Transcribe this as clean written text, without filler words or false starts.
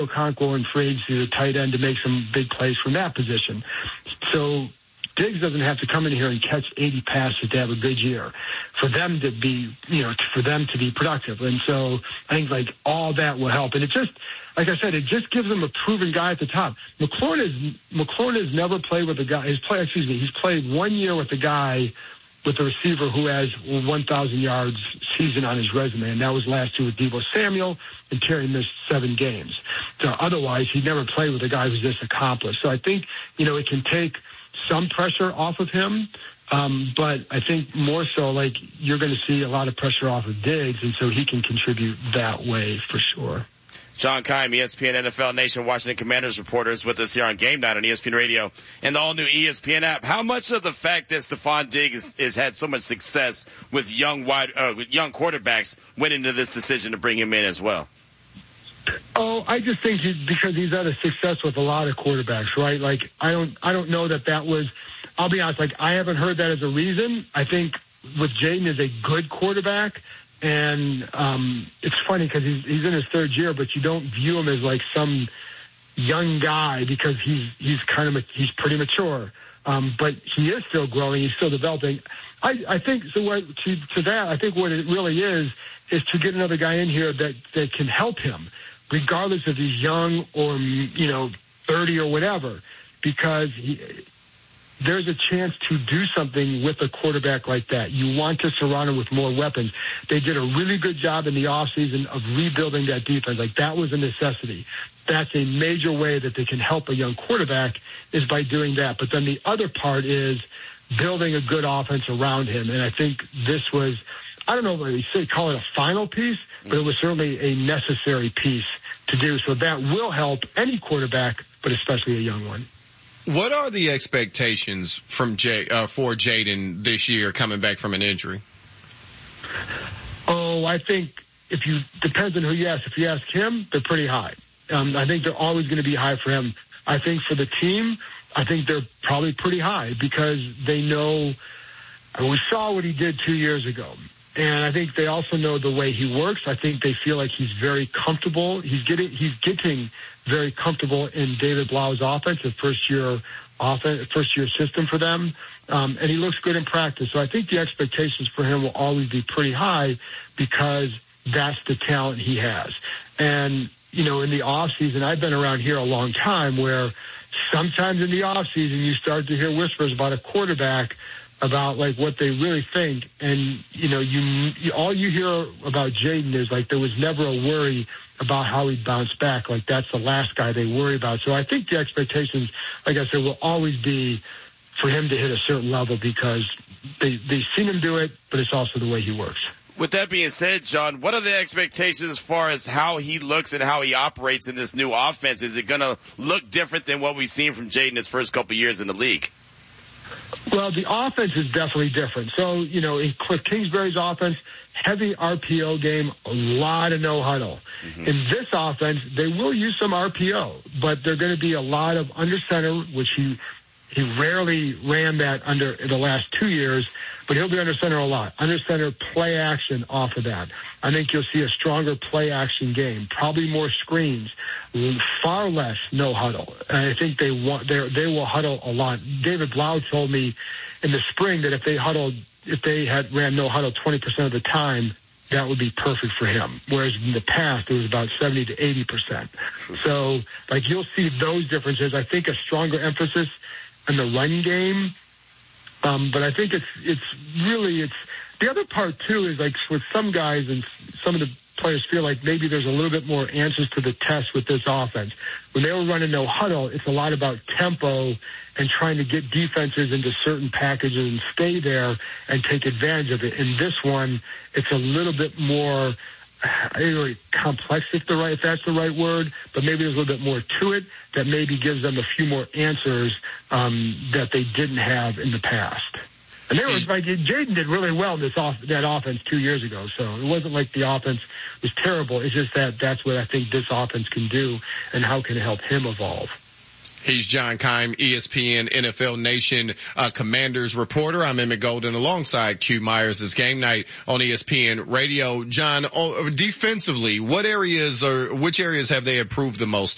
Okonkwo in free agency, the tight end, to make some big plays from that position. So Diggs doesn't have to come in here and catch 80 passes to have a good year for them to be, for them to be productive. And so I think like all that will help. And it just, like I said, it just gives them a proven guy at the top. McLaurin has never played with a guy. He's played 1 year with a guy, with a receiver who has 1,000 yards season on his resume, and that was last year with Deebo Samuel, and Terry missed 7 games. So otherwise, he never played with a guy who's this accomplished. So I think, it can take some pressure off of him, but I think more so, like, you're going to see a lot of pressure off of Diggs, and so he can contribute that way for sure. John Keim, ESPN NFL Nation Washington Commanders reporters with us here on Game Night on ESPN Radio and the all-new ESPN app. How much of the fact that Stephon Diggs has had so much success with young quarterbacks went into this decision to bring him in as well? Oh, I just think because he's had a success with a lot of quarterbacks, right? Like, I don't know that was, I'll be honest, like, I haven't heard that as a reason. I think with Jaden is a good quarterback. And it's funny because he's in his 3rd year, but you don't view him as like some young guy because he's pretty mature. But he is still growing. He's still developing. I think so. To that, I think what it really is to get another guy in here that can help him, regardless if he's young or 30 or whatever, because there's a chance to do something with a quarterback like that. You want to surround him with more weapons. They did a really good job in the offseason of rebuilding that defense. Like, that was a necessity. That's a major way that they can help a young quarterback, is by doing that. But then the other part is building a good offense around him. And I think this was, I don't know what you say, call it a final piece, but it was certainly a necessary piece to do. So that will help any quarterback, but especially a young one. What are the expectations from for Jaden this year coming back from an injury? Oh, I think depends on who you ask. If you ask him, they're pretty high. I think they're always going to be high for him. I think for the team, I think they're probably pretty high because they know, we saw what he did 2 years ago. And I think they also know the way he works. I think they feel like he's very comfortable. He's getting very comfortable in David Blau's offense, the first year system for them. And he looks good in practice. So I think the expectations for him will always be pretty high because that's the talent he has. And, in the off season, I've been around here a long time where sometimes in the off season you start to hear whispers about a quarterback, about like what they really think. And, all you hear about Jaden is like there was never a worry about how he'd bounce back. Like, that's the last guy they worry about. So I think the expectations, like I said, will always be for him to hit a certain level because they've seen him do it, but it's also the way he works. With that being said, John, what are the expectations as far as how he looks and how he operates in this new offense? Is it going to look different than what we've seen from Jaden his first couple years in the league? Well, the offense is definitely different. So, in Cliff Kingsbury's offense, heavy RPO game, a lot of no huddle. Mm-hmm. In this offense, they will use some RPO, but they're going to be a lot of under center, which he rarely ran that under the last 2 years, but he'll be under center a lot. Under center play action off of that. I think you'll see a stronger play action game, probably more screens, far less no huddle. And I think they will huddle a lot. David Blau told me in the spring that if they had ran no huddle 20% of the time, that would be perfect for him. Whereas in the past, it was about 70 to 80%. So, like, you'll see those differences. I think a stronger emphasis on the run game. But I think it's the other part too is like with some guys and some of the players feel like maybe there's a little bit more answers to the test with this offense. When they were running no huddle, it's a lot about tempo and trying to get defenses into certain packages and stay there and take advantage of it. In this one, it's a little bit more complex, if that's the right word, but maybe there's a little bit more to it that maybe gives them a few more answers that they didn't have in the past. And Jaden did really well in that offense 2 years ago, so it wasn't like the offense was terrible. It's just that's what I think this offense can do and how can it help him evolve. He's John Keim, ESPN NFL Nation Commanders reporter. I'm Emmett Golden alongside Q Myers. It's Game Night on ESPN Radio. John, defensively, which areas have they improved the most